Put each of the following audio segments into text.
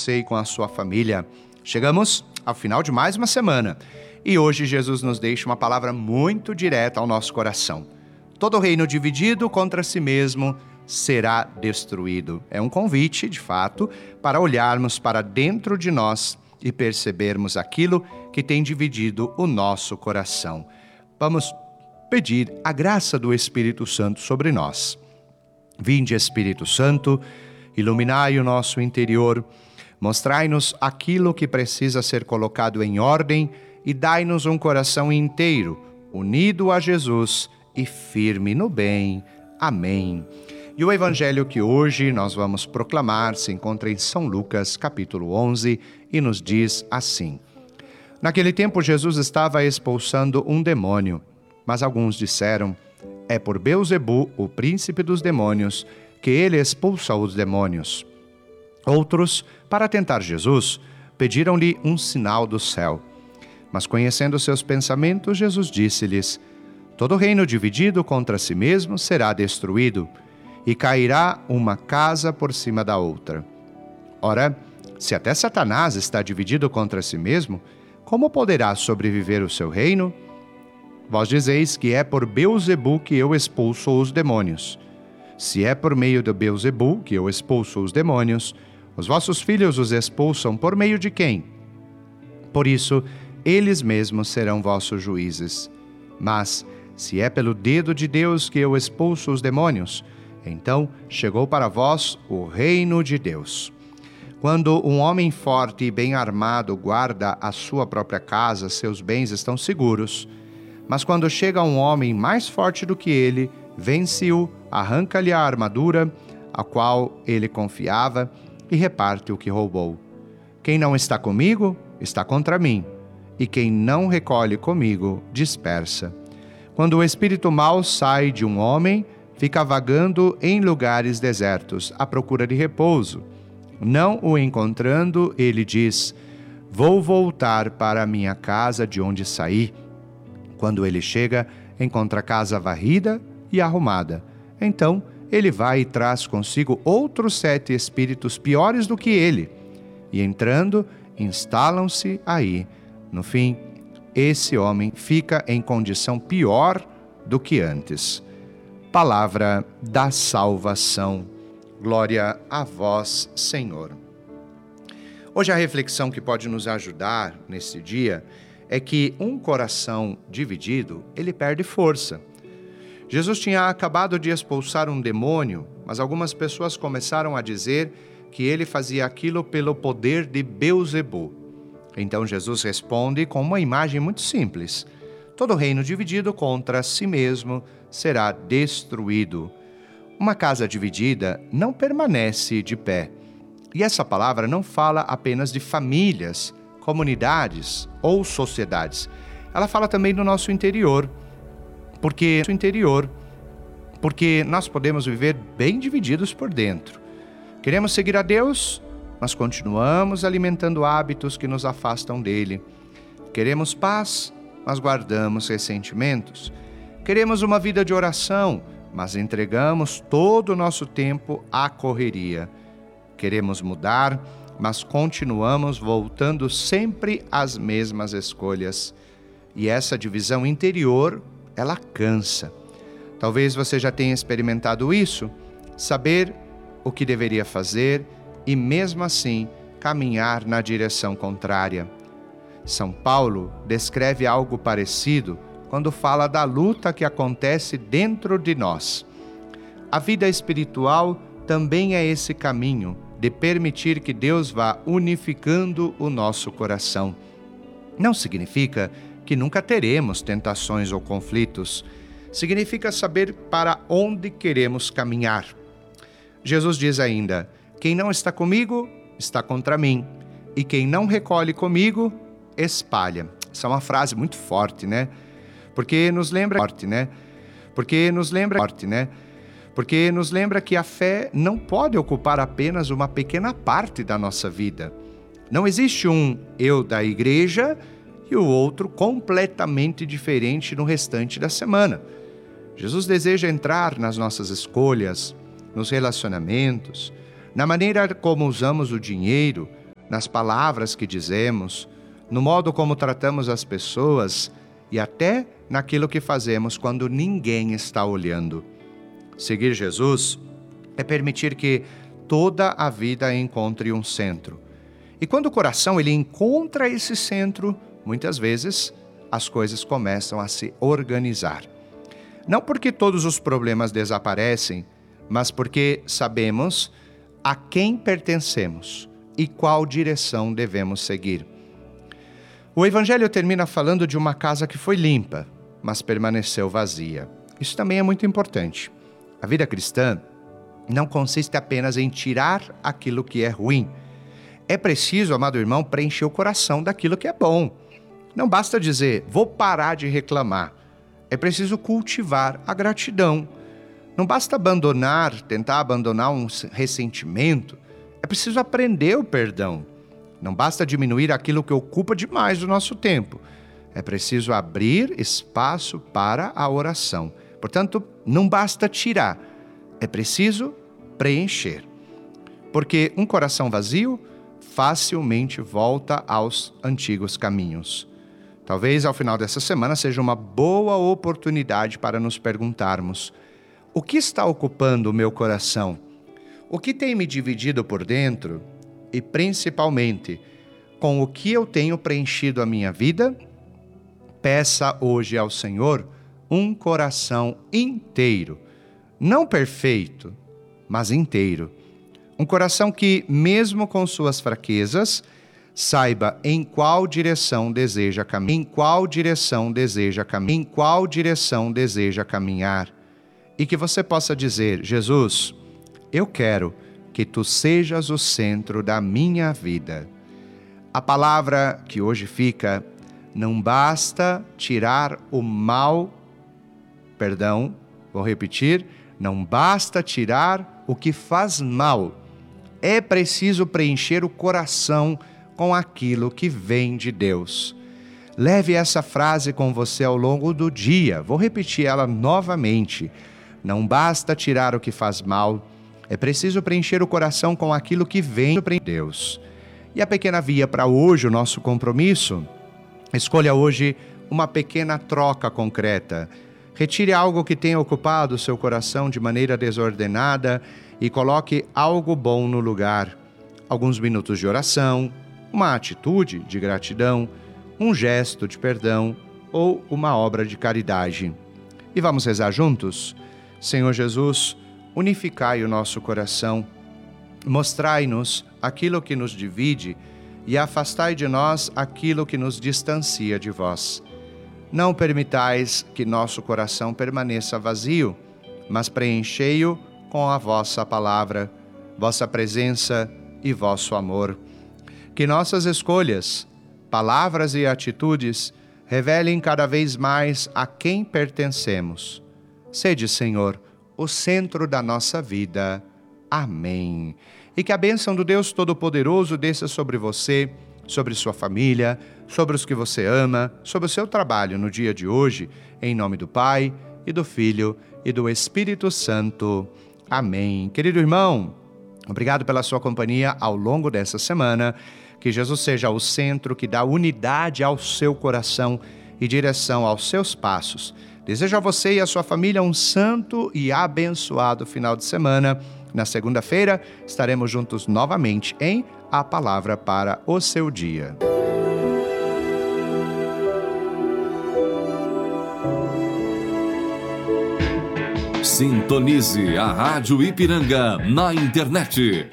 você e com a sua família. Chegamos ao final de mais uma semana e hoje Jesus nos deixa uma palavra muito direta ao nosso coração. Todo reino dividido contra si mesmo será destruído. É um convite, de fato, para olharmos para dentro de nós e percebermos aquilo que tem dividido o nosso coração. Vamos pedir a graça do Espírito Santo sobre nós. Vinde, Espírito Santo, iluminai o nosso interior, mostrai-nos aquilo que precisa ser colocado em ordem e dai-nos um coração inteiro, unido a Jesus e firme no bem. Amém. E o evangelho que hoje nós vamos proclamar se encontra em São Lucas, capítulo 11, e nos diz assim: Naquele tempo Jesus estava expulsando um demônio, mas alguns disseram: é por Beelzebu, o príncipe dos demônios, que ele expulsa os demônios. Outros, para tentar Jesus, pediram-lhe um sinal do céu. Mas conhecendo seus pensamentos, Jesus disse-lhes: Todo reino dividido contra si mesmo será destruído, e cairá uma casa por cima da outra. Ora, se até Satanás está dividido contra si mesmo, como poderá sobreviver o seu reino? Vós dizeis que é por Beelzebu que eu expulso os demônios. Se é por meio de Beelzebu que eu expulso os demônios, os vossos filhos os expulsam por meio de quem? Por isso, eles mesmos serão vossos juízes. Mas, se é pelo dedo de Deus que eu expulso os demônios, então chegou para vós o reino de Deus. Quando um homem forte e bem armado guarda a sua própria casa, seus bens estão seguros. Mas quando chega um homem mais forte do que ele, vence-o, arranca-lhe a armadura, a qual ele confiava, e reparte o que roubou. Quem não está comigo, está contra mim, e quem não recolhe comigo, dispersa. Quando o espírito mau sai de um homem, fica vagando em lugares desertos, à procura de repouso. Não o encontrando, ele diz: Vou voltar para a minha casa de onde saí. Quando ele chega, encontra a casa varrida e arrumada. Então, ele vai e traz consigo outros 7 espíritos piores do que ele. E entrando, instalam-se aí. No fim, esse homem fica em condição pior do que antes. Palavra da salvação. Glória a vós, Senhor. Hoje a reflexão que pode nos ajudar nesse dia é que um coração dividido, ele perde força. Jesus tinha acabado de expulsar um demônio, mas algumas pessoas começaram a dizer que ele fazia aquilo pelo poder de Beelzebu. Então Jesus responde com uma imagem muito simples: todo reino dividido contra si mesmo será destruído. Uma casa dividida não permanece de pé. E essa palavra não fala apenas de famílias, comunidades ou sociedades. Ela fala também do nosso interior, porque nós podemos viver bem divididos por dentro. Queremos seguir a Deus, mas continuamos alimentando hábitos que nos afastam dele. Queremos paz, mas guardamos ressentimentos. Queremos uma vida de oração, mas entregamos todo o nosso tempo à correria. Queremos mudar, mas continuamos voltando sempre às mesmas escolhas. E essa divisão interior, ela cansa. Talvez você já tenha experimentado isso, saber o que deveria fazer e mesmo assim caminhar na direção contrária. São Paulo descreve algo parecido quando fala da luta que acontece dentro de nós. A vida espiritual também é esse caminho de permitir que Deus vá unificando o nosso coração. Não significa que nunca teremos tentações ou conflitos. Significa saber para onde queremos caminhar. Jesus diz ainda: quem não está comigo, está contra mim. E quem não recolhe comigo, espalha. Essa é uma frase muito forte, né? Porque nos lembra que a fé não pode ocupar apenas uma pequena parte da nossa vida. Não existe um eu da igreja e o outro completamente diferente no restante da semana. Jesus deseja entrar nas nossas escolhas, nos relacionamentos, na maneira como usamos o dinheiro, nas palavras que dizemos, no modo como tratamos as pessoas e até naquilo que fazemos quando ninguém está olhando. Seguir Jesus é permitir que toda a vida encontre um centro. E quando o coração ele encontra esse centro, muitas vezes as coisas começam a se organizar. Não porque todos os problemas desaparecem, mas porque sabemos a quem pertencemos e qual direção devemos seguir. O Evangelho termina falando de uma casa que foi limpa, mas permaneceu vazia. Isso também é muito importante. A vida cristã não consiste apenas em tirar aquilo que é ruim. É preciso, amado irmão, preencher o coração daquilo que é bom. Não basta dizer, vou parar de reclamar. É preciso cultivar a gratidão. Não basta tentar abandonar um ressentimento. É preciso aprender o perdão. Não basta diminuir aquilo que ocupa demais do nosso tempo. É preciso abrir espaço para a oração. Portanto, não basta tirar. É preciso preencher. Porque um coração vazio facilmente volta aos antigos caminhos. Talvez ao final dessa semana seja uma boa oportunidade para nos perguntarmos: o que está ocupando o meu coração? O que tem me dividido por dentro? E principalmente, com o que eu tenho preenchido a minha vida? Peça hoje ao Senhor um coração inteiro, não perfeito, mas inteiro. Um coração que, mesmo com suas fraquezas, saiba em qual direção deseja caminhar. E que você possa dizer: Jesus, eu quero que Tu sejas o centro da minha vida. A palavra que hoje fica: não basta tirar o mal, vou repetir, não basta tirar o que faz mal. É preciso preencher o coração com aquilo que vem de Deus. Leve essa frase com você ao longo do dia. Vou repetir ela novamente. Não basta tirar o que faz mal. É preciso preencher o coração com aquilo que vem de Deus. E a pequena via para hoje, o nosso compromisso? Escolha hoje uma pequena troca concreta. Retire algo que tenha ocupado o seu coração de maneira desordenada e coloque algo bom no lugar. Alguns minutos de oração, uma atitude de gratidão, um gesto de perdão ou uma obra de caridade. E vamos rezar juntos? Senhor Jesus, unificai o nosso coração, mostrai-nos aquilo que nos divide e afastai de nós aquilo que nos distancia de vós. Não permitais que nosso coração permaneça vazio, mas preenchei-o com a vossa palavra, vossa presença e vosso amor. Que nossas escolhas, palavras e atitudes revelem cada vez mais a quem pertencemos. Sede, Senhor, o centro da nossa vida. Amém. E que a bênção do Deus Todo-Poderoso desça sobre você, sobre sua família, sobre os que você ama, sobre o seu trabalho no dia de hoje, em nome do Pai, e do Filho, e do Espírito Santo. Amém. Querido irmão, obrigado pela sua companhia ao longo dessa semana. Que Jesus seja o centro que dá unidade ao seu coração e direção aos seus passos. Desejo a você e a sua família um santo e abençoado final de semana. Na segunda-feira, estaremos juntos novamente em A Palavra para o Seu Dia. Sintonize a Rádio Ipiranga na internet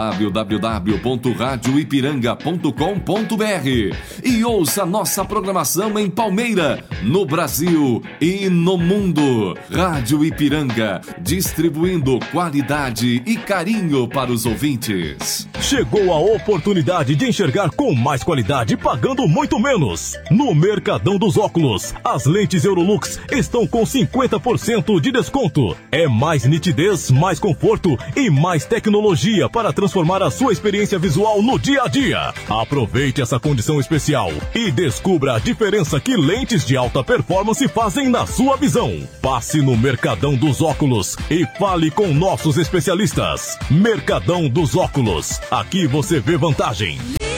www.radioipiranga.com.br e ouça nossa programação em Palmeira, no Brasil e no mundo. Rádio Ipiranga, distribuindo qualidade e carinho para os ouvintes. Chegou a oportunidade de enxergar com mais qualidade pagando muito menos. No Mercadão dos Óculos, as lentes Eurolux estão com 50% de desconto. É mais nitidez, mais conforto e mais tecnologia para transformar a sua experiência visual no dia a dia. Aproveite essa condição especial e descubra a diferença que lentes de alta performance fazem na sua visão. Passe no Mercadão dos Óculos e fale com nossos especialistas. Mercadão dos Óculos. Aqui você vê vantagem.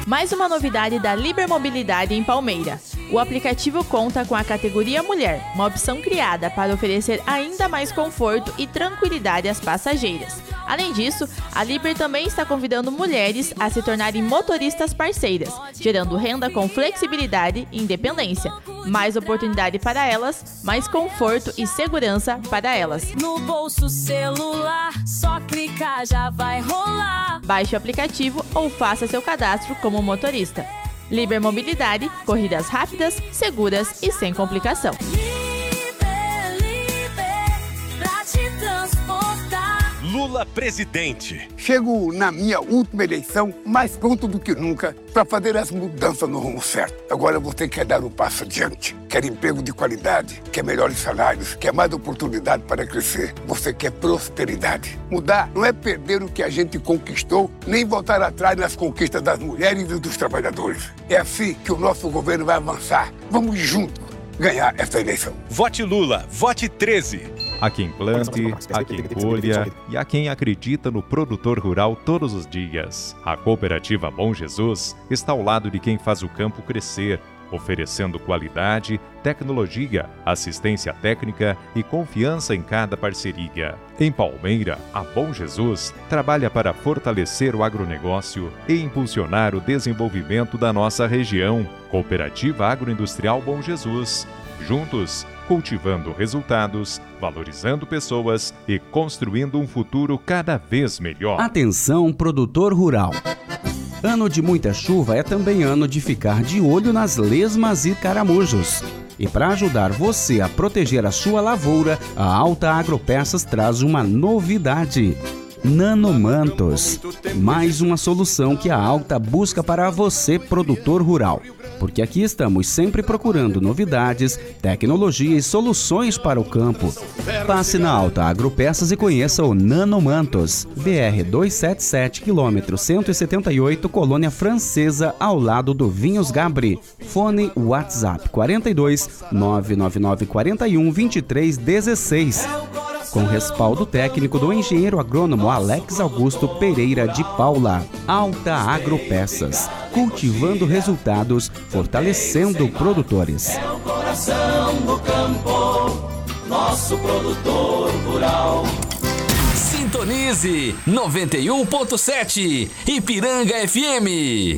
Mais uma novidade da Liber Mobilidade em Palmeira. O aplicativo conta com a categoria Mulher, uma opção criada para oferecer ainda mais conforto e tranquilidade às passageiras. Além disso, a Liber também está convidando mulheres a se tornarem motoristas parceiras, gerando renda com flexibilidade e independência. Mais oportunidade para elas, mais conforto e segurança para elas. No bolso celular, só clicar já vai rolar. Baixe o aplicativo ou faça seu cadastro como motorista. Liber Mobilidade, corridas rápidas, seguras e sem complicação. Pra te transportar. Lula presidente. Chego na minha última eleição mais pronto do que nunca para fazer as mudanças no rumo certo. Agora você quer dar um passo adiante, quer emprego de qualidade, quer melhores salários, quer mais oportunidade para crescer. Você quer prosperidade. Mudar não é perder o que a gente conquistou, nem voltar atrás nas conquistas das mulheres e dos trabalhadores. É assim que o nosso governo vai avançar. Vamos juntos ganhar essa eleição. Vote Lula, vote 13. A quem plante, a quem colha e a quem acredita no produtor rural todos os dias. A Cooperativa Bom Jesus está ao lado de quem faz o campo crescer, oferecendo qualidade, tecnologia, assistência técnica e confiança em cada parceria. Em Palmeira, a Bom Jesus trabalha para fortalecer o agronegócio e impulsionar o desenvolvimento da nossa região. Cooperativa Agroindustrial Bom Jesus. Juntos, cultivando resultados, valorizando pessoas e construindo um futuro cada vez melhor. Atenção, produtor rural! Ano de muita chuva é também ano de ficar de olho nas lesmas e caramujos. E para ajudar você a proteger a sua lavoura, a Alta Agropeças traz uma novidade. Nanomantos. Mais uma solução que a Alta busca para você, produtor rural. Porque aqui estamos sempre procurando novidades, tecnologia e soluções para o campo. Passe na Alta Agropeças e conheça o Nanomantos. BR 277, km 178, Colônia Francesa, ao lado do Vinhos Gabri. Fone WhatsApp 42 999 41 23 16. Com respaldo técnico do engenheiro agrônomo Alex Augusto Pereira de Paula. Alta Agropeças, cultivando resultados, fortalecendo produtores. É o coração do campo, nosso produtor rural. Sintonize 91.7 Ipiranga FM.